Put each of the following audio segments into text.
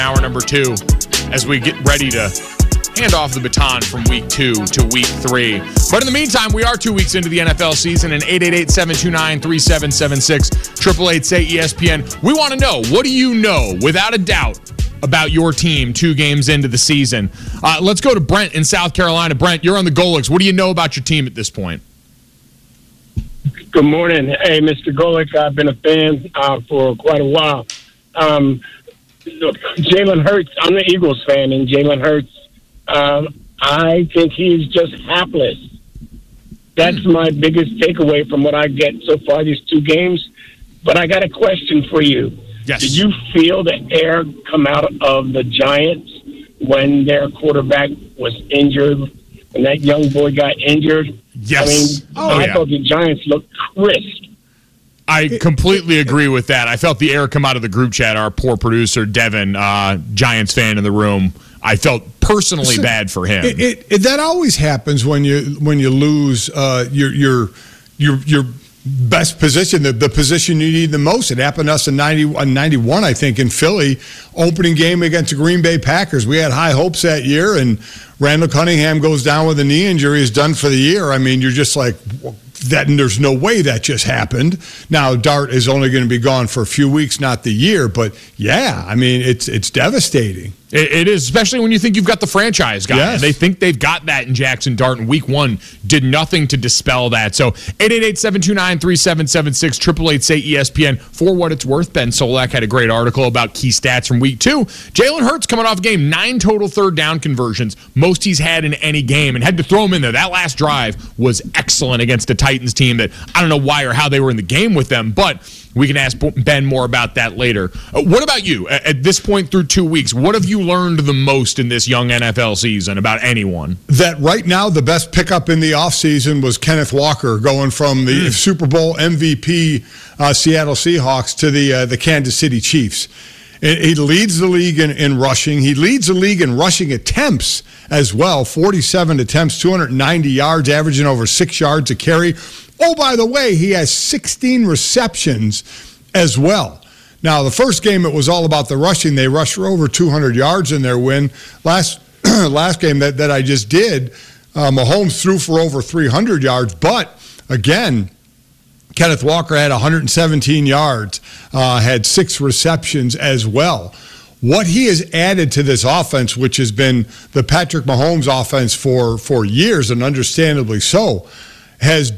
Hour number 2 as we get ready to hand off the baton from week 2 to week 3. But in the meantime, we are 2 weeks into the NFL season, and 888-729-3776, 888-SAY-ESPN. We want to know, what do you know, without a doubt, about your team 2 games into the season? Let's go to Brent in South Carolina. Brent, you're on the Golics. What do you know about your team at this point? Good morning. Hey, Mr. Golick, I've been a fan for quite a while. Look, Jalen Hurts, I'm an Eagles fan, and Jalen Hurts, I think he's just hapless. That's my biggest takeaway from what I get so far these 2 games. But I got a question for you. Yes. Did you feel the air come out of the Giants when their quarterback was injured, when that young boy got injured? Yes. I thought the Giants looked crisp. I completely agree with that. I felt the air come out of the group chat. Our poor producer, Devin, Giants fan in the room, I felt personally bad for him. That always happens when you lose your best position, the position you need the most. It happened to us in 91, I think, in Philly, opening game against the Green Bay Packers. We had high hopes that year, and Randall Cunningham goes down with a knee injury, is done for the year. I mean, you're just like, that, and there's no way that just happened. Now, Dart is only going to be gone for a few weeks, not the year, but yeah, I mean, it's devastating. It is, especially when you think you've got the franchise guy. Yes. And they think they've got that in Jackson Dart, and week 1 did nothing to dispel that. So 888-729-3776, 888-SAY-ESPN. For what it's worth, Ben Solak had a great article about key stats from week 2. Jalen Hurts coming off a game, 9 total third down conversions, most he's had in any game, and had to throw him in there. That last drive was excellent against the Titans team that I don't know why or how they were in the game with them, but we can ask Ben more about that later. What about you? At this point through 2 weeks, what have you learned the most in this young NFL season about anyone? That right now the best pickup in the offseason was Kenneth Walker going from the Super Bowl MVP Seattle Seahawks to the Kansas City Chiefs. He leads the league in rushing. He leads the league in rushing attempts as well. 47 attempts, 290 yards, averaging over 6 yards a carry. Oh, by the way, he has 16 receptions as well. Now, the first game, it was all about the rushing. They rushed for over 200 yards in their win. Last game that I just did, Mahomes threw for over 300 yards. But, again, Kenneth Walker had 117 yards, had 6 receptions as well. What he has added to this offense, which has been the Patrick Mahomes offense for years, and understandably so, has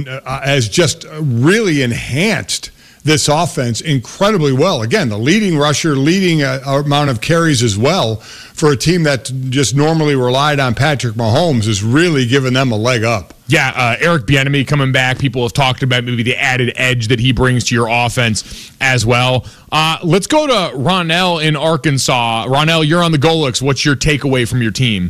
just really enhanced this offense incredibly well. Again, the leading rusher, leading amount of carries as well for a team that just normally relied on Patrick Mahomes has really given them a leg up. Yeah, Eric Bieniemy coming back. People have talked about maybe the added edge that he brings to your offense as well. Let's go to Ronell in Arkansas. Ronell, you're on the Golics. What's your takeaway from your team?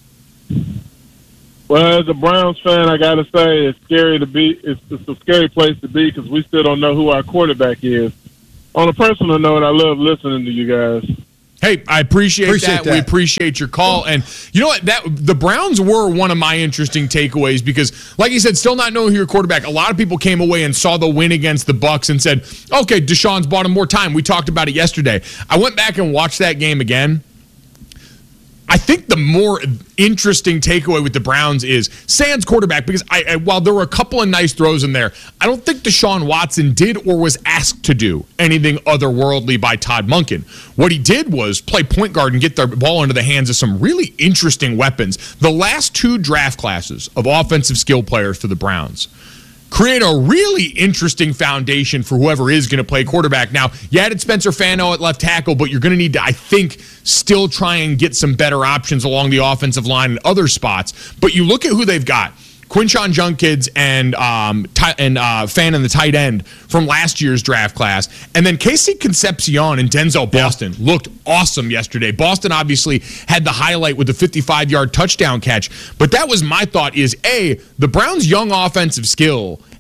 Well, as a Browns fan, I got to say it's scary to be. It's a scary place to be because we still don't know who our quarterback is. On a personal note, I love listening to you guys. Hey, I appreciate that. We appreciate your call. And you know what? The Browns were one of my interesting takeaways because, like you said, still not knowing who your quarterback. A lot of people came away and saw the win against the Bucs and said, okay, Deshaun's bought him more time. We talked about it yesterday. I went back and watched that game again. I think the more interesting takeaway with the Browns is Sans quarterback, because while there were a couple of nice throws in there, I don't think Deshaun Watson did or was asked to do anything otherworldly by Todd Monken. What he did was play point guard and get the ball into the hands of some really interesting weapons. The last 2 draft classes of offensive skill players for the Browns create a really interesting foundation for whoever is going to play quarterback. Now, you added Spencer Fano at left tackle, but you're going to need to, I think, still try and get some better options along the offensive line and other spots. But you look at who they've got. Quinshon Judkins and Fan in the tight end from last year's draft class. And then Casey Concepcion and Denzel Boston looked awesome yesterday. Boston obviously had the highlight with the 55-yard touchdown catch. But that was my thought is, A, the Browns' young offensive skill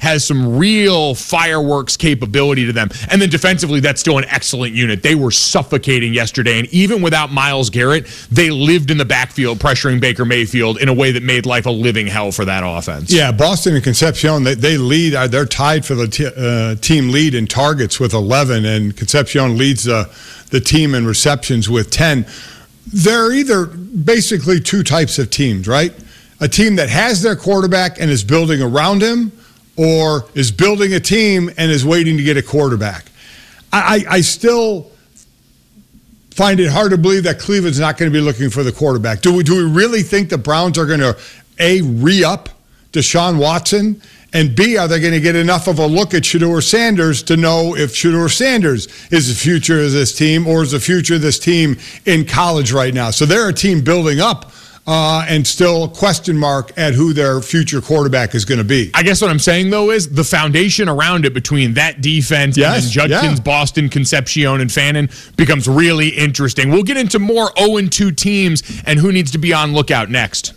has some real fireworks capability to them. And then defensively, that's still an excellent unit. They were suffocating yesterday, and even without Myles Garrett, they lived in the backfield pressuring Baker Mayfield in a way that made life a living hell for that offense. Yeah, Boston and Concepcion, they lead. They're tied for the team lead in targets with 11, and Concepcion leads the team in receptions with 10. They're either basically two types of teams, right? A team that has their quarterback and is building around him, or is building a team and is waiting to get a quarterback. I still find it hard to believe that Cleveland's not going to be looking for the quarterback. Do we really think the Browns are going to, A, re-up Deshaun Watson, and B, are they going to get enough of a look at Shedeur Sanders to know if Shedeur Sanders is the future of this team or is the future of this team in college right now? So they're a team building up and still question mark at who their future quarterback is going to be. I guess what I'm saying, though, is the foundation around it between that defense and Judkins, Boston, Concepcion, and Fannin becomes really interesting. We'll get into more 0-2 teams and who needs to be on lookout next.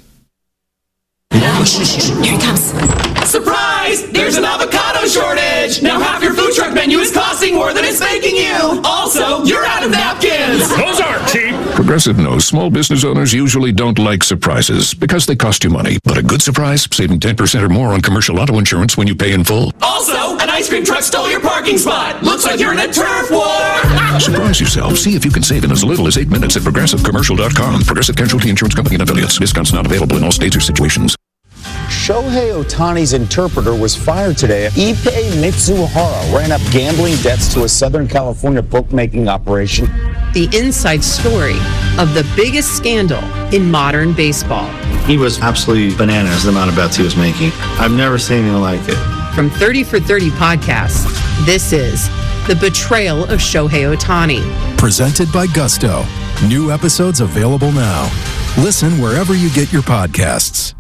Here he comes. Surprise! There's an avocado shortage! Now half your food truck menu is costing more than it's making you! Also, you're out of napkins! Those aren't cheap! Progressive knows small business owners usually don't like surprises because they cost you money. But a good surprise, saving 10% or more on commercial auto insurance when you pay in full. Also, an ice cream truck stole your parking spot! Looks like you're in a turf war! Surprise yourself. See if you can save in as little as 8 minutes at ProgressiveCommercial.com. Progressive Casualty Insurance Company and Affiliates. Discounts not available in all states or situations. Shohei Ohtani's interpreter was fired today. Ippei Mitsuhara ran up gambling debts to a Southern California bookmaking operation. The inside story of the biggest scandal in modern baseball. He was absolutely bananas, the amount of bets he was making. I've never seen anything like it. From 30 for 30 podcasts, this is The Betrayal of Shohei Ohtani. Presented by Gusto. New episodes available now. Listen wherever you get your podcasts.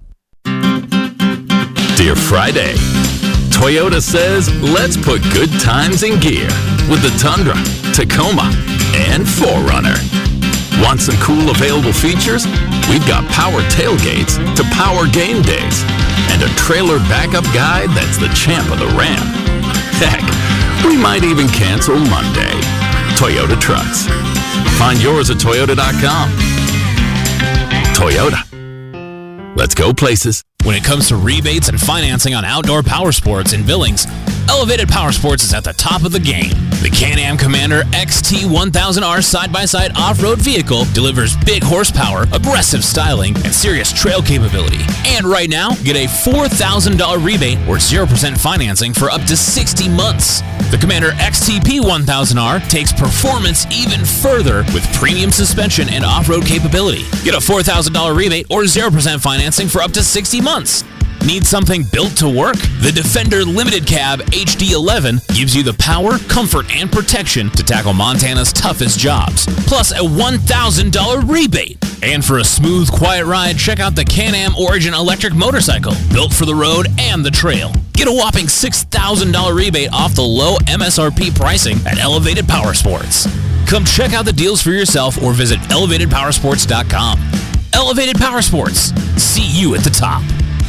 Dear Friday, Toyota says let's put good times in gear with the Tundra, Tacoma, and 4Runner. Want some cool available features? We've got power tailgates to power game days and a trailer backup guide that's the champ of the ramp. Heck, we might even cancel Monday. Toyota Trucks. Find yours at Toyota.com. Toyota. Let's go places. When it comes to rebates and financing on outdoor power sports in Billings, Elevated Power Sports is at the top of the game. The Can-Am Commander XT1000R side-by-side off-road vehicle delivers big horsepower, aggressive styling, and serious trail capability. And right now, get a $4,000 rebate or 0% financing for up to 60 months. The Commander XTP1000R takes performance even further with premium suspension and off-road capability. Get a $4,000 rebate or 0% financing for up to 60 months. Need something built to work? The Defender Limited Cab HD11 gives you the power, comfort, and protection to tackle Montana's toughest jobs, plus a $1,000 rebate. And for a smooth, quiet ride, check out the Can-Am Origin electric motorcycle, built for the road and the trail. Get a whopping $6,000 rebate off the low MSRP pricing at Elevated Power Sports. Come check out the deals for yourself or visit ElevatedPowersports.com. Elevated Power Sports. See you at the top.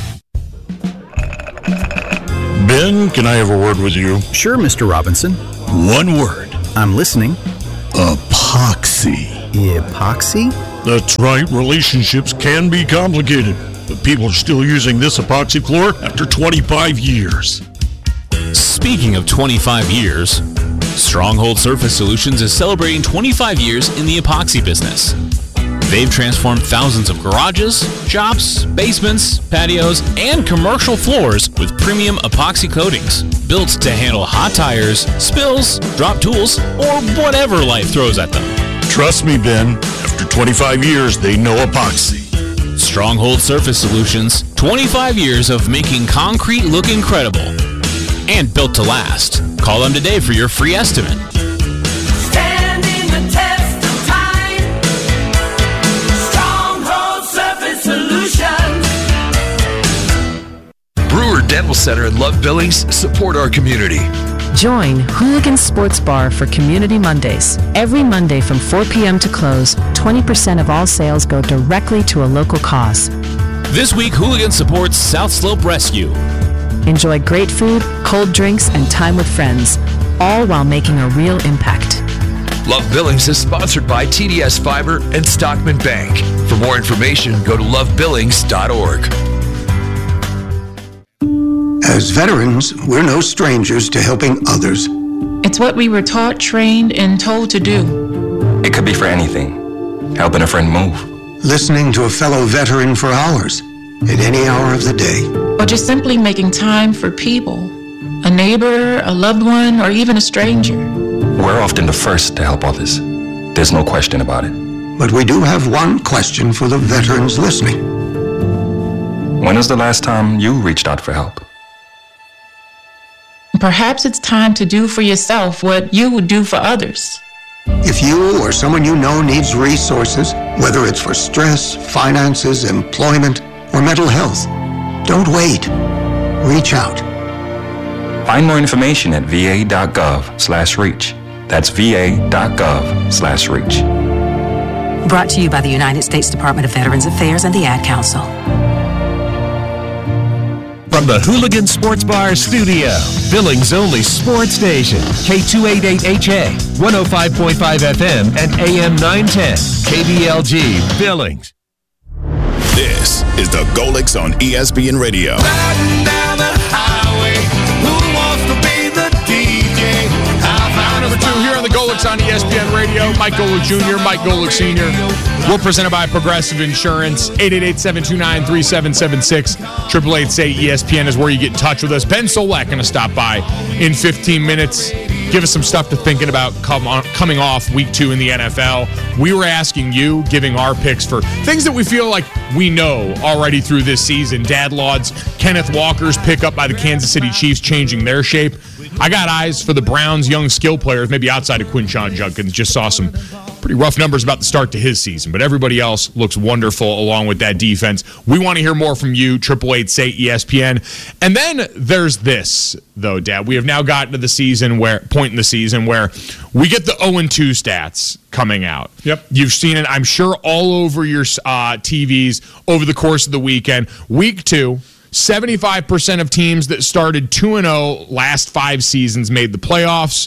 Ben, can I have a word with you? Sure, Mr. Robinson. One word. I'm listening. Epoxy. Epoxy? That's right. Relationships can be complicated, but people are still using this epoxy floor after 25 years. Speaking of 25 years, Stronghold Surface Solutions is celebrating 25 years in the epoxy business. They've transformed thousands of garages, shops, basements, patios, and commercial floors with premium epoxy coatings, built to handle hot tires, spills, drop tools, or whatever life throws at them. Trust me, Ben, after 25 years, they know epoxy. Stronghold Surface Solutions, 25 years of making concrete look incredible and built to last. Call them today for your free estimate. Dental Center in Love Billings support our community. Join Hooligan Sports Bar for Community Mondays. Every Monday from 4 p.m. to close, 20% of all sales go directly to a local cause. This week, Hooligan supports South Slope Rescue. Enjoy great food, cold drinks, and time with friends, all while making a real impact. Love Billings is sponsored by TDS Fiber and Stockman Bank. For more information, go to lovebillings.org. As veterans, we're no strangers to helping others. It's what we were taught, trained, and told to do. It could be for anything. Helping a friend move. Listening to a fellow veteran for hours, at any hour of the day. Or just simply making time for people. A neighbor, a loved one, or even a stranger. We're often the first to help others. There's no question about it. But we do have one question for the veterans listening. When was the last time you reached out for help? Perhaps it's time to do for yourself what you would do for others. If you or someone you know needs resources, whether it's for stress, finances, employment, or mental health, don't wait. Reach out. Find more information at va.gov/reach. That's va.gov/reach. Brought to you by the United States Department of Veterans Affairs and the Ad Council. From the Hooligan Sports Bar studio, Billings' only sports station, K288HA, 105.5 FM, and AM 910, KBLG, Billings. This is the Golics on ESPN Radio. Riding down the highway, who wants to be the DJ? Number 2 here on the Golics on ESPN Radio. Mike Golic Jr., Mike Golic Sr. We're presented by Progressive Insurance. 888-729-3776. 888-SAY-ESPN is where you get in touch with us. Ben Solak going to stop by in 15 minutes. Give us some stuff to thinking about coming off week 2 in the NFL. We were asking you, giving our picks for things that we feel like we know already through this season. Dad Laud's Kenneth Walker's pickup by the Kansas City Chiefs changing their shape. I got eyes for the Browns' young skill players, maybe outside of Quinshon Judkins. Just saw some pretty rough numbers about the start to his season, but everybody else looks wonderful along with that defense. We want to hear more from you, 888-SAY-ESPN. And then there's this, though, Dad. We have now gotten to the point in the season where we get the 0-2 stats coming out. Yep. You've seen it, I'm sure, all over your TVs over the course of the weekend. Week 2. 75% of teams that started 2-0 last 5 seasons made the playoffs.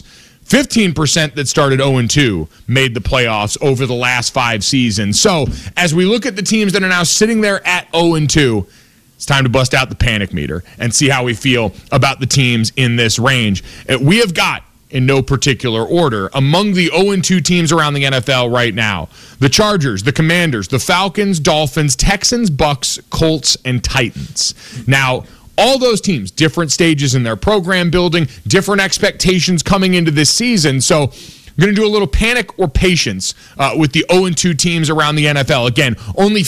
15% that started 0-2 made the playoffs over the last 5 seasons. So as we look at the teams that are now sitting there at 0-2, it's time to bust out the panic meter and see how we feel about the teams in this range. We have got, in no particular order, among the 0-2 teams around the NFL right now, the Chargers, the Commanders, the Falcons, Dolphins, Texans, Bucks, Colts, and Titans. Now, all those teams, different stages in their program building, different expectations coming into this season. So I'm going to do a little panic or patience with the 0-2 teams around the NFL. Again, only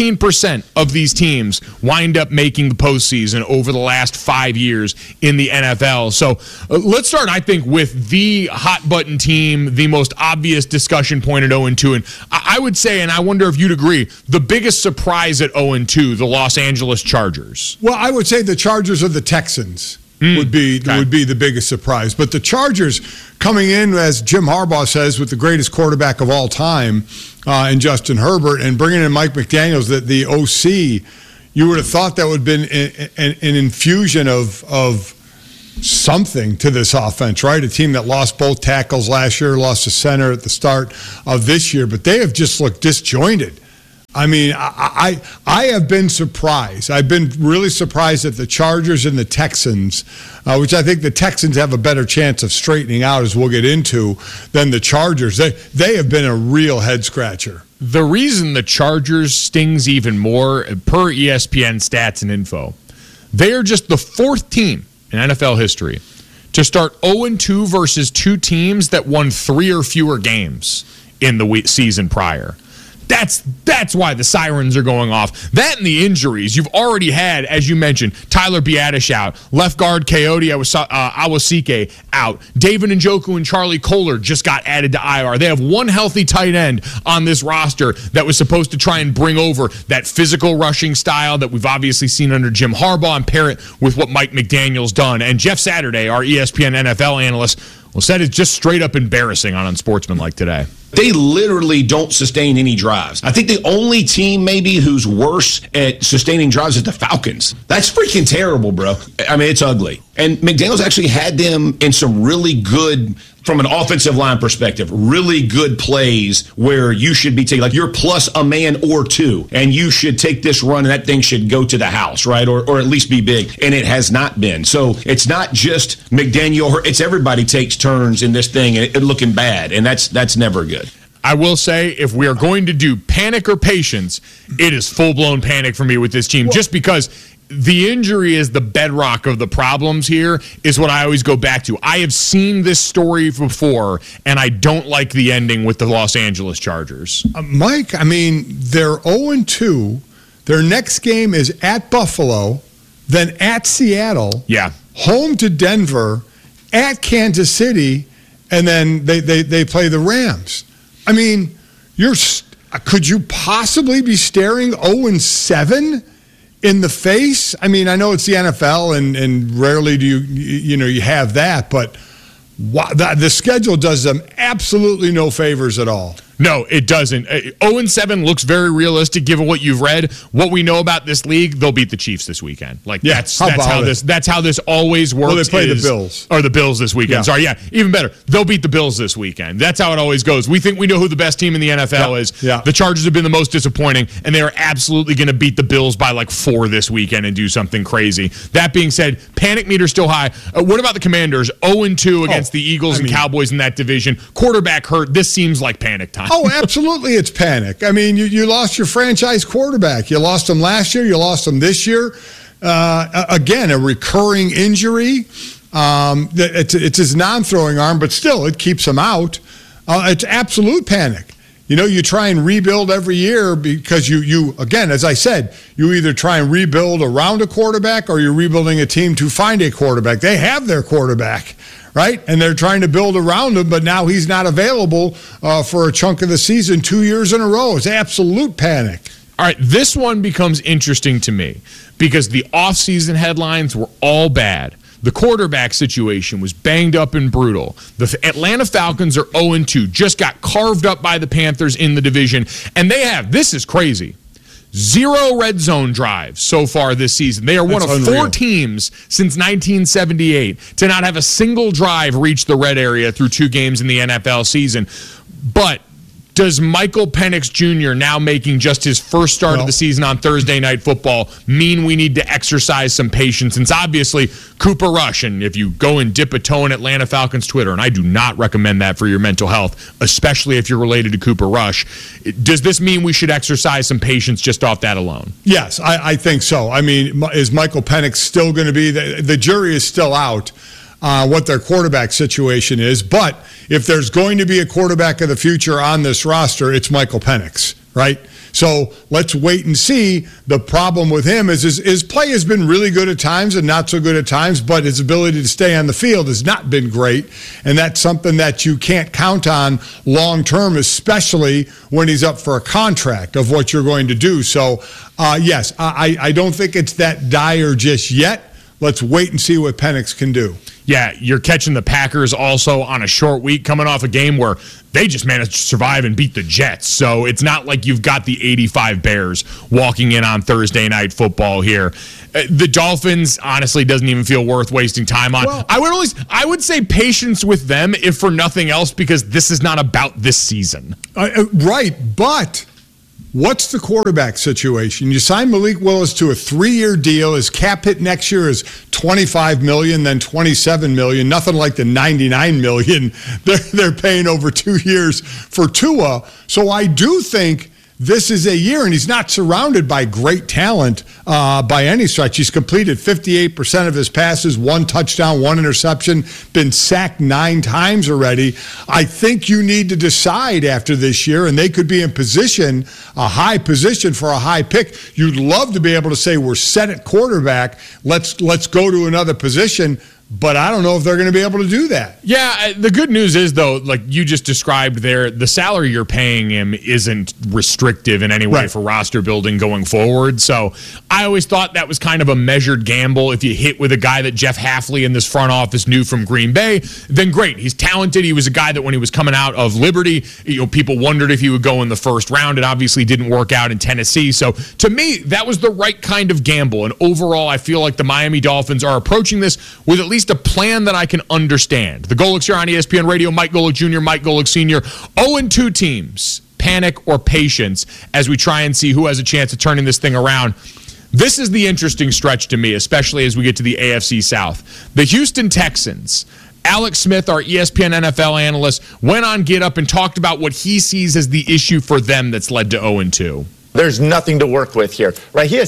15% of these teams wind up making the postseason over the last 5 years in the NFL. So let's start, I think, with the hot-button team, the most obvious discussion point at 0-2. And I would say, and I wonder if you'd agree, the biggest surprise at 0-2, the Los Angeles Chargers. Well, I would say the Chargers or the Texans. Would be the biggest surprise. But the Chargers coming in, as Jim Harbaugh says, with the greatest quarterback of all time in Justin Herbert, and bringing in Mike McDaniels, the OC, you would have thought that would have been an infusion of something to this offense, right? A team that lost both tackles last year, lost a center at the start of this year, but they have just looked disjointed. I mean, I have been surprised. I've been really surprised at the Chargers and the Texans, which I think the Texans have a better chance of straightening out, as we'll get into, than the Chargers. They have been a real head-scratcher. The reason the Chargers stings even more, per ESPN stats and info, they are just the 4th team in NFL history to start 0-2 versus 2 teams that won 3 or fewer games in the season prior. That's why the sirens are going off. That and the injuries. You've already had, as you mentioned, Tyler Biadasz out. Left guard Coyote Awosike out. David Njoku and Charlie Kohler just got added to IR. They have one healthy tight end on this roster that was supposed to try and bring over that physical rushing style that we've obviously seen under Jim Harbaugh and pair it with what Mike McDaniel's done. And Jeff Saturday, our ESPN NFL analyst, said it's just straight up embarrassing on Unsportsmanlike today. They literally don't sustain any drives. I think the only team maybe who's worse at sustaining drives is the Falcons. That's freaking terrible, bro. I mean, it's ugly. And McDaniels actually had them in some really good, from an offensive line perspective, really good plays where you should be taking, like you're plus a man or two, and you should take this run and that thing should go to the house, right? Or at least be big. And it has not been. So it's not just McDaniel, it's everybody takes turns in this thing and looking bad. And that's never good. I will say, if we are going to do panic or patience, it is full-blown panic for me with this team, just because the injury is the bedrock of the problems here, is what I always go back to. I have seen this story before, and I don't like the ending with the Los Angeles Chargers. Mike, I mean, they're 0-2. Their next game is at Buffalo, then at Seattle, home to Denver, at Kansas City, and then they play the Rams. I mean, could you possibly be staring 0-7 in the face? I mean, I know it's the NFL, and rarely do you have that, but the schedule does them absolutely no favors at all. No, it doesn't. 0-7 looks very realistic given what you've read. What we know about this league, they'll beat the Chiefs this weekend. That's how this always works. Well, they play the Bills. Or the Bills this weekend. Sorry, even better. They'll beat the Bills this weekend. That's how it always goes. We think we know who the best team in the NFL is. The Chargers have been the most disappointing, and they are absolutely going to beat the Bills by like 4 this weekend and do something crazy. That being said, panic meter still high. What about the Commanders? 0-2 against the Eagles and Cowboys in that division. Quarterback hurt. This seems like panic time. Oh, absolutely, it's panic. I mean, you lost your franchise quarterback. You lost him last year. You lost him this year. Again, a recurring injury. It's his non-throwing arm, but still, it keeps him out. It's absolute panic. You try and rebuild every year because you again, as I said, you either try and rebuild around a quarterback or you're rebuilding a team to find a quarterback. They have their quarterback, right? And they're trying to build around him, but now he's not available for a chunk of the season 2 years in a row. It's absolute panic. All right, this one becomes interesting to me because the offseason headlines were all bad. The quarterback situation was banged up and brutal. The Atlanta Falcons are 0-2, just got carved up by the Panthers in the division, and they have, this is crazy, 0 red zone drives so far this season. They are one of unreal. 4 teams since 1978 to not have a single drive reach the red area through 2 games in the NFL season. But does Michael Penix Jr. now making just his first start of the season on Thursday Night Football mean we need to exercise some patience? Since obviously Cooper Rush, and if you go and dip a toe in Atlanta Falcons Twitter, and I do not recommend that for your mental health, especially if you're related to Cooper Rush, does this mean we should exercise some patience just off that alone? Yes, I think so. I mean, is Michael Penix still going to be, the jury is still out what their quarterback situation is, but if there's going to be a quarterback of the future on this roster, it's Michael Penix, right? So let's wait and see. The problem with him is his play has been really good at times and not so good at times, but his ability to stay on the field has not been great, and that's something that you can't count on long term, especially when he's up for a contract of what you're going to do. So, yes, I don't think it's that dire just yet. Let's wait and see what Penix can do. Yeah, you're catching the Packers also on a short week, coming off a game where they just managed to survive and beat the Jets. So it's not like you've got the 85 Bears walking in on Thursday Night Football here. The Dolphins, honestly, doesn't even feel worth wasting time on. Well, I would say patience with them, if for nothing else, because this is not about this season. Right, but what's the quarterback situation? You sign Malik Willis to a 3-year deal. His cap hit next year is $25 million, then $27 million. Nothing like the $99 million they're paying over 2 years for Tua. So I do think this is a year, and he's not surrounded by great talent by any stretch. He's completed 58% of his passes, 1 touchdown, 1 interception, been sacked 9 times already. I think you need to decide after this year, and they could be in position, a high position for a high pick. You'd love to be able to say we're set at quarterback. Let's go to another position. but I don't know if they're going to be able to do that. Yeah, the good news is, though, like you just described there, the salary you're paying him isn't restrictive in any way for roster building going forward. So I always thought that was kind of a measured gamble. If you hit with a guy that Jeff Hafley in this front office knew from Green Bay, then great. He's talented. He was a guy that when he was coming out of Liberty, people wondered if he would go in the first round. It obviously didn't work out in Tennessee. So to me, that was the right kind of gamble. And overall, I feel like the Miami Dolphins are approaching this with at least a plan that I can understand. The Golics here on ESPN Radio, Mike Golic Jr., Mike Golic Sr., 0-2 teams, panic or patience, as we try and see who has a chance of turning this thing around. This is the interesting stretch to me, especially as we get to the AFC South. The Houston Texans, Alex Smith, our ESPN NFL analyst, went on Get Up and talked about what he sees as the issue for them that's led to 0-2. There's nothing to work with here, right? He has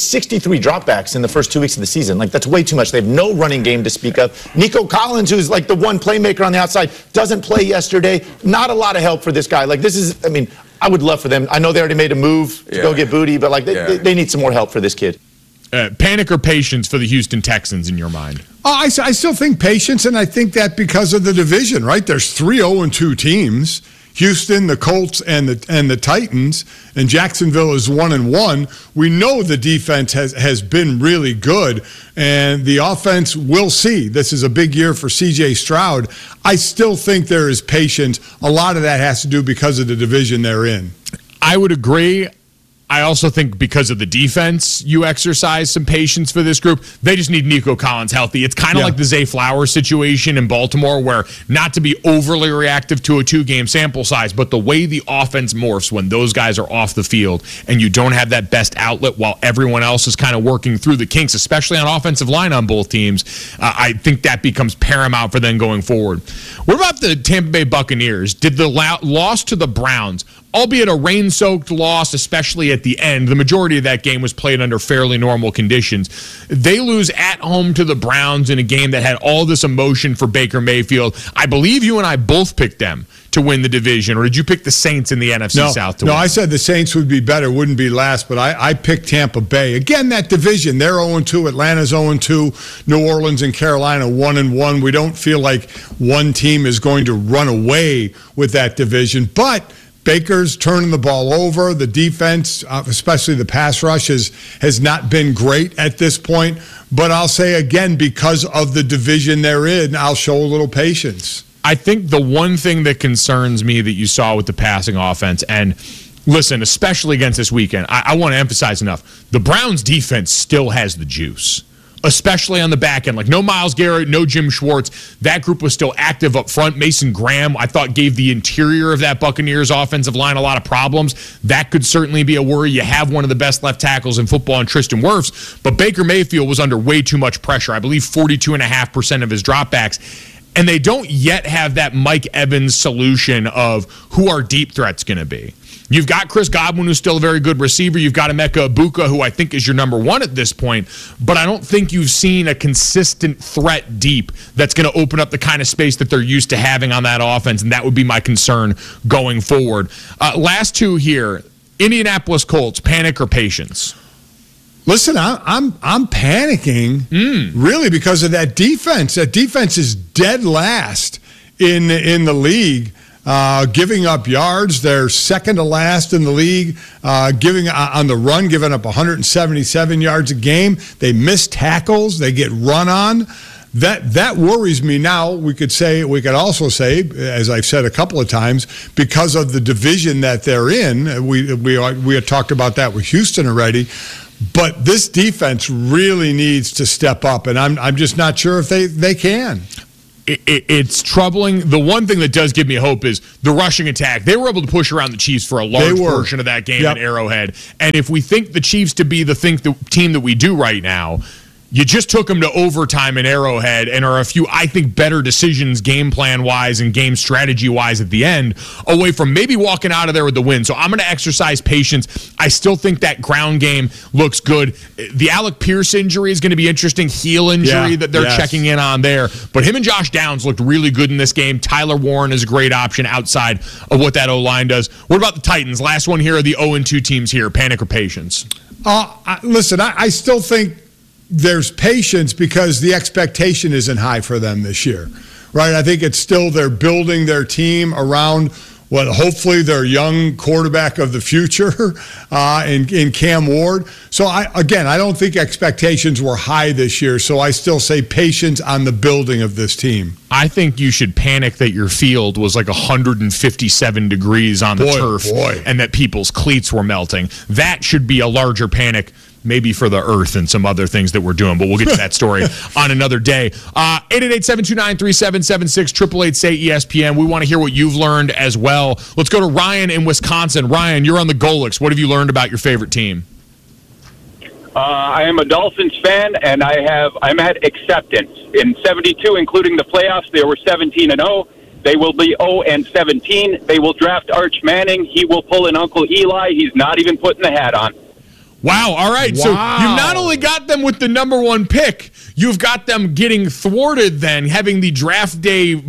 63 dropbacks in the first 2 weeks of the season. Like, that's way too much. They have no running game to speak of. Nico Collins, who's like the one playmaker on the outside, doesn't play yesterday. Not a lot of help for this guy. Like, this is, I mean, I would love for them. I know they already made a move to go get Booty, but like, they need some more help for this kid. Panic or patience for the Houston Texans in your mind? I still think patience, and I think that because of the division, right? There's 3 0-2 teams. Houston, the Colts, and the Titans, and Jacksonville is 1-1. We know the defense has been really good, and the offense, we'll see. This is a big year for C.J. Stroud. I still think there is patience. A lot of that has to do because of the division they're in. I would agree. I also think because of the defense, you exercise some patience for this group. They just need Nico Collins healthy. It's kind of like the Zay Flowers situation in Baltimore, where not to be overly reactive to a 2-game sample size, but the way the offense morphs when those guys are off the field and you don't have that best outlet while everyone else is kind of working through the kinks, especially on offensive line on both teams, I think that becomes paramount for them going forward. What about the Tampa Bay Buccaneers? Did the loss to the Browns, albeit a rain-soaked loss, especially at the end, the majority of that game was played under fairly normal conditions. They lose at home to the Browns in a game that had all this emotion for Baker Mayfield. I believe you and I both picked them to win the division, or did you pick the Saints in the NFC South to win? No, I said the Saints would be better, wouldn't be last, but I picked Tampa Bay. Again, that division, they're 0-2, Atlanta's 0-2, New Orleans and Carolina 1-1. We don't feel like one team is going to run away with that division, but Baker's turning the ball over. The defense, especially the pass rush, has not been great at this point. But I'll say again, because of the division they're in, I'll show a little patience. I think the one thing that concerns me that you saw with the passing offense, and listen, especially against this weekend, I want to emphasize enough, the Browns defense still has the juice, especially on the back end. Like, no Myles Garrett, no Jim Schwartz. That group was still active up front. Mason Graham, I thought, gave the interior of that Buccaneers offensive line a lot of problems. That could certainly be a worry. You have one of the best left tackles in football in Tristan Wirfs, but Baker Mayfield was under way too much pressure. I believe 42.5% of his dropbacks. And they don't yet have that Mike Evans solution of who our deep threat's going to be. You've got Chris Godwin, who's still a very good receiver. You've got Emeka Egbuka, who I think is your number one at this point. But I don't think you've seen a consistent threat deep that's going to open up the kind of space that they're used to having on that offense, and that would be my concern going forward. Last two here, Indianapolis Colts, panic or patience? Listen, I'm panicking really because of that defense. That defense is dead last in the league. Giving up yards, they're second to last in the league. Giving on the run, giving up 177 yards a game. They miss tackles. They get run on. That worries me now. We could also say, as I've said a couple of times, because of the division that they're in. We had talked about that with Houston already. But this defense really needs to step up, and I'm just not sure if they can. It's troubling. The one thing that does give me hope is the rushing attack. They were able to push around the Chiefs for a large portion of that game at Arrowhead. And if we think the Chiefs to be the team that we do right now, you just took them to overtime in Arrowhead and are a few, I think, better decisions game plan-wise and game strategy-wise at the end away from maybe walking out of there with the win. So I'm going to exercise patience. I still think that ground game looks good. The Alec Pierce injury is going to be interesting, heel injury that they're checking in on there. But him and Josh Downs looked really good in this game. Tyler Warren is a great option outside of what that O-line does. What about the Titans? Last one here are the 0-2 teams here. Panic or patience? Listen, I still think there's patience because the expectation isn't high for them this year, right? I think it's still they're building their team around hopefully their young quarterback of the future in Cam Ward. So, I don't think expectations were high this year, so I still say patience on the building of this team. I think you should panic that your field was like 157 degrees on the turf and that people's cleats were melting. That should be a larger panic, maybe for the earth and some other things that we're doing, but we'll get to that story on another day. 888-729-3776, 888-SAY-ESPN. We want to hear what you've learned as well. Let's go to Ryan in Wisconsin. Ryan, you're on the Golix. What have you learned about your favorite team? I am a Dolphins fan, and I'm at acceptance. In 72, including the playoffs, they were 17-0. They will be 0-17. They will draft Arch Manning. He will pull an Uncle Eli. He's not even putting the hat on. Wow. All right. Wow. So you've not only got them with the number one pick, you've got them getting thwarted then, having the draft day,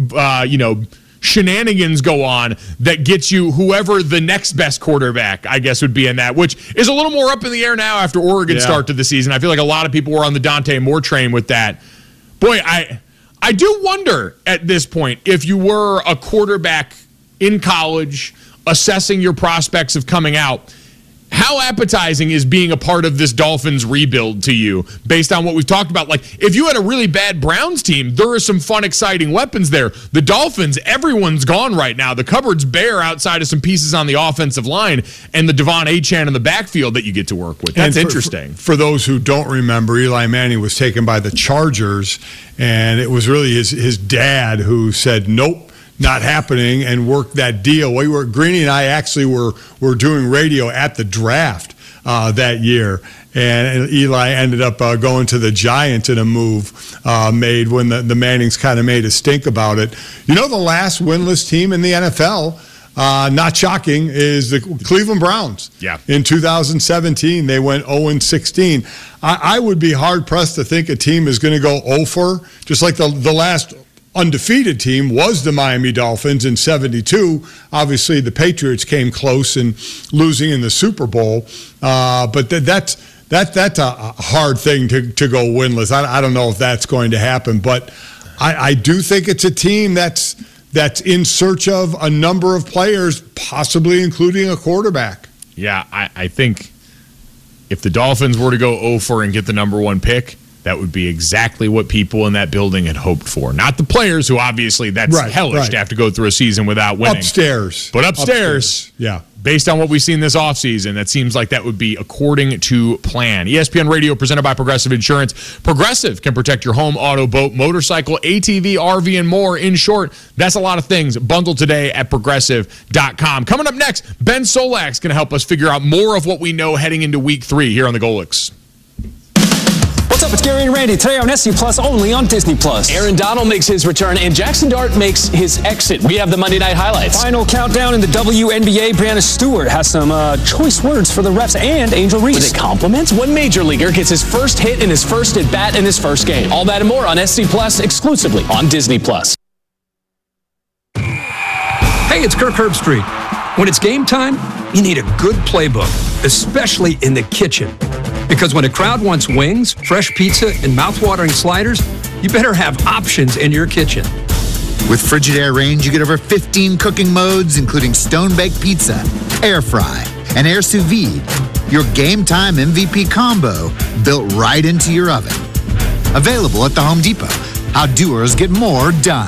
shenanigans go on that gets you whoever the next best quarterback, I guess, would be in that, which is a little more up in the air now after Oregon's start to the season. I feel like a lot of people were on the Dante Moore train with that. Boy, I do wonder at this point if you were a quarterback in college assessing your prospects of coming out, how appetizing is being a part of this Dolphins rebuild to you based on what we've talked about? Like, if you had a really bad Browns team, there are some fun, exciting weapons there. The Dolphins, everyone's gone right now. The cupboard's bare outside of some pieces on the offensive line and the Devon Achane in the backfield that you get to work with. That's interesting. For those who don't remember, Eli Manning was taken by the Chargers, and it was really his dad who said, nope, not happening, and worked that deal. Greeny and I actually were doing radio at the draft that year, and Eli ended up going to the Giants in a move made when the Mannings kind of made a stink about it. You know, the last winless team in the NFL, not shocking, is the Cleveland Browns. Yeah. In 2017, they went 0-16. I would be hard-pressed to think a team is going to go 0-4, just like the last undefeated team was the Miami Dolphins in 72. Obviously, the Patriots came close in losing in the Super Bowl. But that's a hard thing to go winless. I don't know if that's going to happen. But I do think it's a team that's in search of a number of players, possibly including a quarterback. Yeah, I think if the Dolphins were to go 0-4 and get the number one pick, that would be exactly what people in that building had hoped for. Not the players, who obviously that's hellish to have to go through a season without winning. But upstairs. Yeah. Based on what we've seen this offseason, that seems like that would be according to plan. ESPN Radio presented by Progressive Insurance. Progressive can protect your home, auto, boat, motorcycle, ATV, RV, and more. In short, that's a lot of things. Bundle today at Progressive.com. Coming up next, Ben Solak's going to help us figure out more of what we know heading into Week 3 here on the Golix. What's up? It's Gary and Randy. Today on SC Plus, only on Disney Plus. Aaron Donald makes his return, and Jackson Dart makes his exit. We have the Monday Night Highlights. Final countdown in the WNBA. Brianna Stewart has some choice words for the refs and Angel Reese. With compliments, one major leaguer gets his first hit in his first at bat in his first game. All that and more on SC Plus, exclusively on Disney Plus. Hey, it's Kirk Herbstreit. When it's game time, you need a good playbook, especially in the kitchen. Because when a crowd wants wings, fresh pizza, and mouth-watering sliders, you better have options in your kitchen. With Frigidaire Range, you get over 15 cooking modes, including stone-baked pizza, air fry, and air sous vide. Your game time MVP combo built right into your oven. Available at the Home Depot. How doers get more done.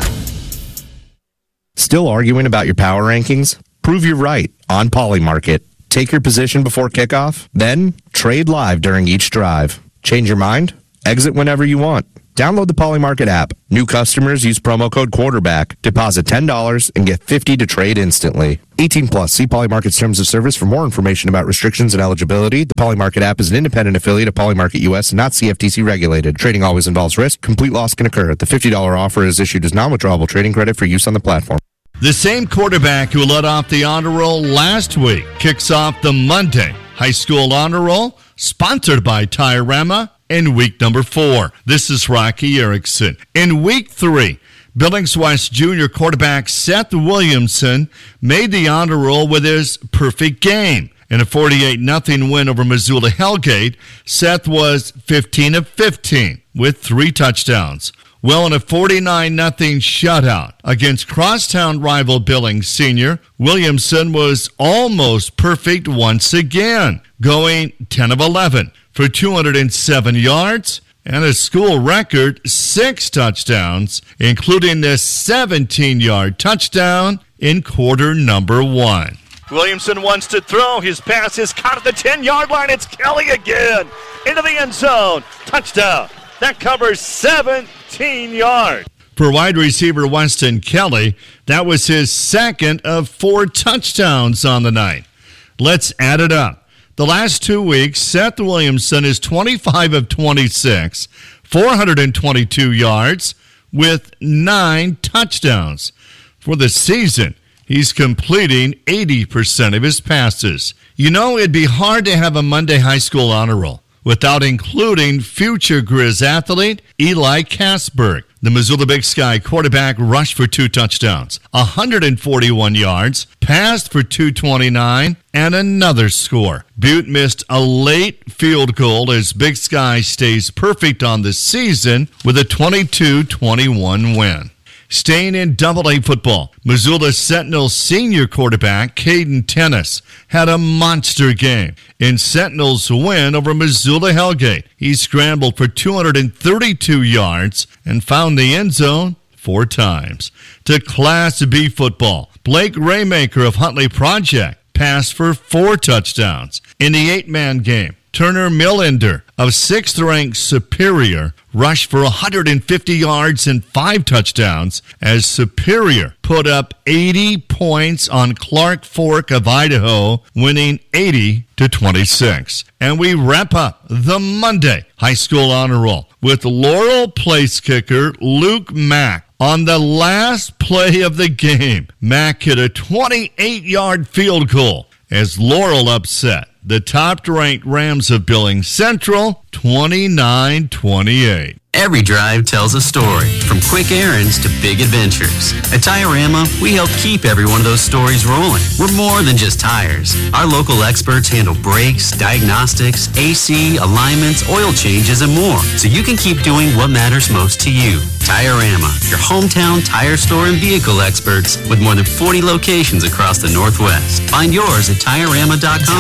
Still arguing about your power rankings? Prove you're right on Polymarket. Take your position before kickoff, then trade live during each drive. Change your mind? Exit whenever you want. Download the Polymarket app. New customers use promo code quarterback. Deposit $10 and get $50 to trade instantly. 18 plus. See Polymarket's terms of service for more information about restrictions and eligibility. The Polymarket app is an independent affiliate of Polymarket US and not CFTC regulated. Trading always involves risk. Complete loss can occur. The $50 offer is issued as non-withdrawable trading credit for use on the platform. The same quarterback who led off the honor roll last week kicks off the Monday High School Honor Roll, sponsored by Tyrama, in week number 4. This is Rocky Erickson. In week 3, Billings West Junior quarterback Seth Williamson made the honor roll with his perfect game. In a 48-0 win over Missoula Hellgate, Seth was 15 of 15 with 3 touchdowns. Well, in a 49-0 shutout against crosstown rival Billings Senior, Williamson was almost perfect once again, going 10 of 11 for 207 yards and a school record 6 touchdowns, including the 17-yard touchdown in quarter number 1. Williamson wants to throw. His pass is caught at the 10-yard line. It's Kelly again into the end zone. Touchdown. That covers 17 yards. For wide receiver Weston Kelly, that was his second of 4 touchdowns on the night. Let's add it up. The last 2 weeks, Seth Williamson is 25 of 26, 422 yards with 9 touchdowns. For the season, he's completing 80% of his passes. You know, it'd be hard to have a Monday high school honor roll without including future Grizz athlete Eli Kasberg. The Missoula Big Sky quarterback rushed for 2 touchdowns, 141 yards, passed for 229, and another score. Butte missed a late field goal as Big Sky stays perfect on the season with a 22-21 win. Staying in Double-A football, Missoula Sentinel senior quarterback Caden Tennis had a monster game in Sentinel's win over Missoula Hellgate. He scrambled for 232 yards and found the end zone 4 times. To Class B football, Blake Raymaker of Huntley Project passed for 4 touchdowns. In the 8-man game, Turner Millender of 6th-ranked Superior rushed for 150 yards and 5 touchdowns as Superior put up 80 points on Clark Fork of Idaho, winning 80-26. And we wrap up the Monday High School Honor Roll with Laurel place kicker Luke Mack. On the last play of the game, Mack hit a 28-yard field goal as Laurel upset the top-ranked Rams of Billings Central, 29-28. Every drive tells a story, from quick errands to big adventures. At Tire-Rama, we help keep every one of those stories rolling. We're more than just tires. Our local experts handle brakes, diagnostics, AC, alignments, oil changes, and more, so you can keep doing what matters most to you. Tire-Rama, your hometown tire store and vehicle experts with more than 40 locations across the Northwest. Find yours at TireRama.com.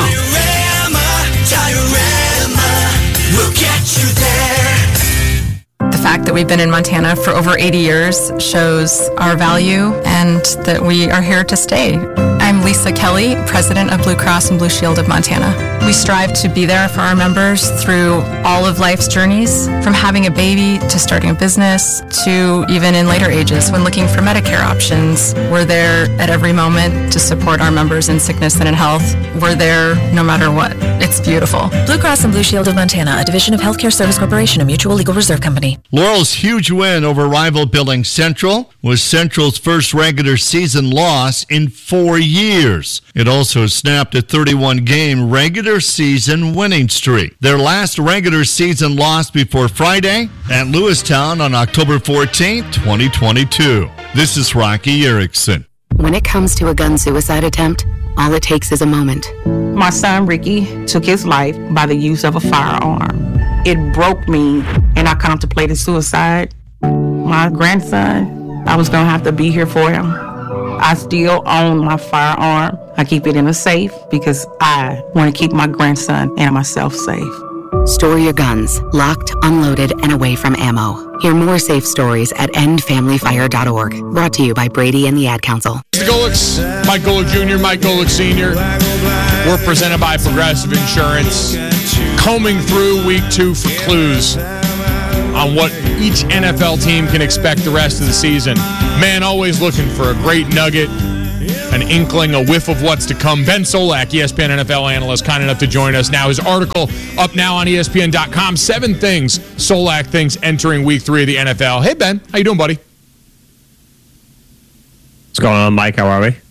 Tire-Rama, we'll get you there. The fact that we've been in Montana for over 80 years shows our value and that we are here to stay. I'm Lisa Kelly, president of Blue Cross and Blue Shield of Montana. We strive to be there for our members through all of life's journeys, from having a baby to starting a business to even in later ages when looking for Medicare options. We're there at every moment to support our members in sickness and in health. We're there no matter what. It's beautiful. Blue Cross and Blue Shield of Montana, a division of Healthcare Service Corporation, a mutual legal reserve company. Laurel's huge win over rival Billings Central was Central's first regular season loss in 4 years. It also snapped a 31-game regular season winning streak. Their last regular season loss before Friday at Lewistown on October 14, 2022. This is Rocky Erickson. When it comes to a gun suicide attempt, all it takes is a moment. My son Ricky took his life by the use of a firearm. It broke me, and I contemplated suicide. My grandson, I was going to have to be here for him. I still own my firearm. I keep it in a safe because I want to keep my grandson and myself safe. Store your guns, locked, unloaded, and away from ammo. Hear more safe stories at endfamilyfire.org. Brought to you by Brady and the Ad Council. The Golics, Mike Golick Jr., Mike Golick Sr. We're presented by Progressive Insurance. Combing through week 2 for clues on what each NFL team can expect the rest of the season. Man, always looking for a great nugget, an inkling, a whiff of what's to come. Ben Solak, ESPN NFL analyst, kind enough to join us now. His article up now on ESPN.com, 7 things Solak thinks entering week 3 of the NFL. Hey, Ben, how you doing, buddy? What's going on, Mike? How are we?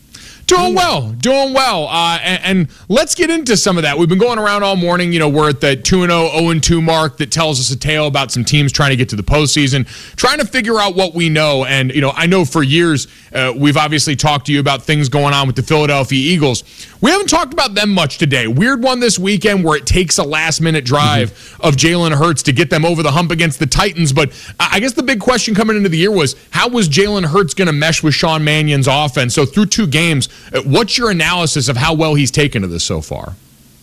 Doing well. And let's get into some of that. We've been going around all morning. We're at the 2-0, 0-2 mark that tells us a tale about some teams trying to get to the postseason, trying to figure out what we know. And, I know for years we've obviously talked to you about things going on with the Philadelphia Eagles. We haven't talked about them much today. Weird one this weekend where it takes a last-minute drive of Jalen Hurts to get them over the hump against the Titans. But I guess the big question coming into the year was, how was Jalen Hurts going to mesh with Sean Mannion's offense? So through 2 games, what's your analysis of how well he's taken to this so far?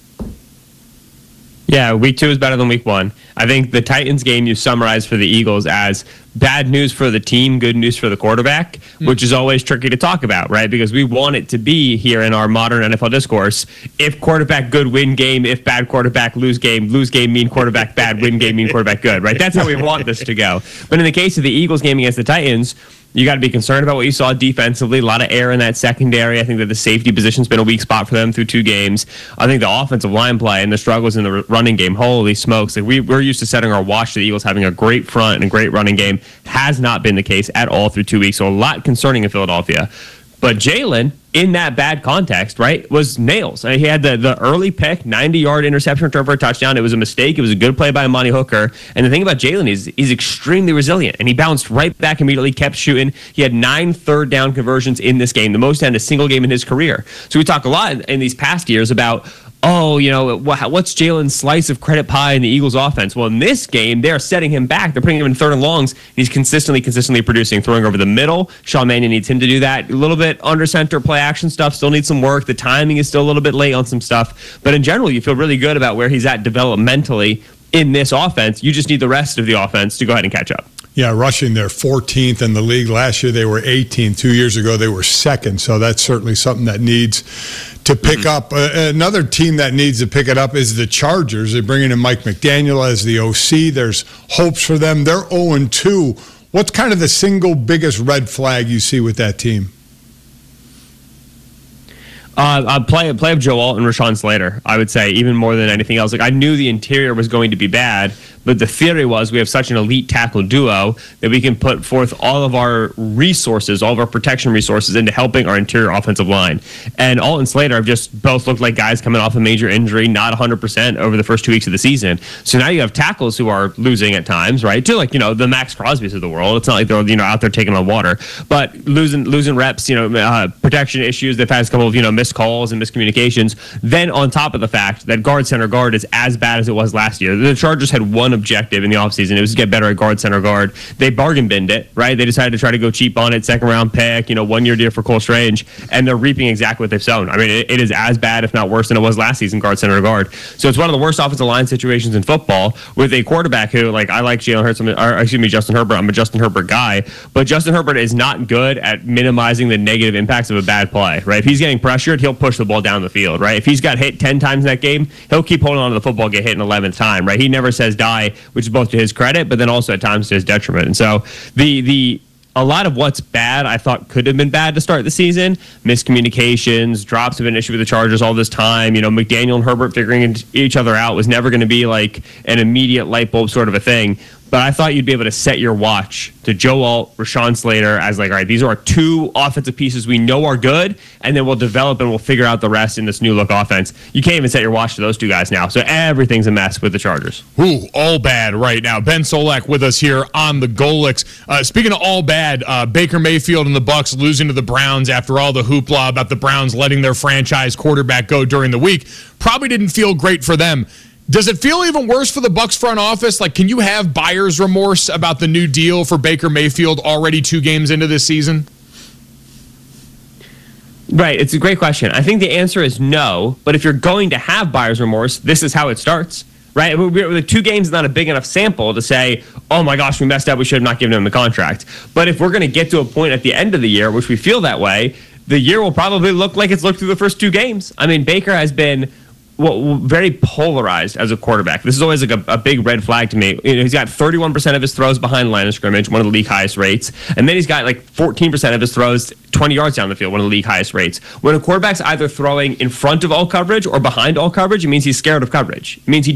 Yeah, week 2 is better than week 1. I think the Titans game you summarized for the Eagles as bad news for the team, good news for the quarterback, which is always tricky to talk about, right? Because we want it to be here in our modern NFL discourse. If quarterback good, win game. If bad quarterback, lose game. Lose game mean quarterback bad, win game mean quarterback good, right? That's how we want this to go. But in the case of the Eagles game against the Titans, you got to be concerned about what you saw defensively. A lot of error in that secondary. I think that the safety position's been a weak spot for them through 2 games. I think the offensive line play and the struggles in the running game, holy smokes. Like we're used to setting our watch to the Eagles having a great front and a great running game. Has not been the case at all through 2 weeks. So a lot concerning in Philadelphia. But Jalen, in that bad context, right, was nails. He had the early pick, 90-yard interception return for a touchdown. It was a mistake. It was a good play by Amani Hooker. And the thing about Jalen is he's extremely resilient, and he bounced right back immediately, kept shooting. He had 9 third-down conversions in this game, the most in a single game in his career. So we talk a lot in these past years about, what's Jalen's slice of credit pie in the Eagles offense? Well, in this game, they're setting him back. They're putting him in 3rd and longs. He's consistently producing, throwing over the middle. Sean Mannion needs him to do that. A little bit under center play action stuff, still needs some work. The timing is still a little bit late on some stuff. But in general, you feel really good about where he's at developmentally in this offense. You just need the rest of the offense to go ahead and catch up. Yeah, rushing, they're 14th in the league. Last year they were 18th. 2 years ago they were 2nd. So that's certainly something that needs to pick up. Another team that needs to pick it up is the Chargers. They're bringing in Mike McDaniel as the OC. There's hopes for them. They're 0-2. What's kind of the single biggest red flag you see with that team? Play of Joe Alt and Rashawn Slater, I would say, even more than anything else. Like I knew the interior was going to be bad, but the theory was we have such an elite tackle duo that we can put forth all of our resources, all of our protection resources into helping our interior offensive line. And Alt and Slater have just both looked like guys coming off a major injury, not 100% over the first 2 weeks of the season. So now you have tackles who are losing at times, right? To the Max Crosbys of the world. It's not like they're out there taking on water, but losing reps, protection issues. They've had a couple of missed calls and miscommunications. Then on top of the fact that center guard is as bad as it was last year. The Chargers had one objective in the offseason. It was to get better at center guard. They bargain binned it, right? They decided to try to go cheap on it, 2nd round pick, 1 year deal for Cole Strange, and they're reaping exactly what they've sown. I mean, it is as bad, if not worse, than it was last season, center guard. So it's one of the worst offensive line situations in football with a quarterback who, I like Jalen Hurts, Justin Herbert. I'm a Justin Herbert guy, but Justin Herbert is not good at minimizing the negative impacts of a bad play, right? If he's getting pressured, he'll push the ball down the field, right? If he's got hit 10 times in that game, he'll keep holding on to the football, get hit an 11th time, right? He never says die, which is both to his credit, but then also at times to his detriment. And so a lot of what's bad, I thought could have been bad to start the season. Miscommunications, drops have been an issue with the Chargers all this time. McDaniel and Herbert figuring each other out was never going to be like an immediate light bulb sort of a thing. But I thought you'd be able to set your watch to Joe Alt, Rashawn Slater as all right, these are our 2 offensive pieces we know are good, and then we'll develop and we'll figure out the rest in this new look offense. You can't even set your watch to those 2 guys now. So everything's a mess with the Chargers. Ooh, all bad right now. Ben Solak with us here on the Golix. Speaking of all bad, Baker Mayfield and the Bucs losing to the Browns after all the hoopla about the Browns letting their franchise quarterback go during the week probably didn't feel great for them. Does it feel even worse for the Bucs front office? Can you have buyer's remorse about the new deal for Baker Mayfield already 2 games into this season? Right. It's a great question. I think the answer is no. But if you're going to have buyer's remorse, this is how it starts. Right? The 2 games is not a big enough sample to say, oh my gosh, we messed up. We should have not given him the contract. But if we're going to get to a point at the end of the year, which we feel that way, the year will probably look like it's looked through the first 2 games. I mean, Baker has been very polarized as a quarterback. This is always a big red flag to me. He's got 31% of his throws behind the line of scrimmage, one of the league highest rates. And then he's got 14% of his throws 20 yards down the field, one of the league highest rates. When a quarterback's either throwing in front of all coverage or behind all coverage, it means he's scared of coverage. It means he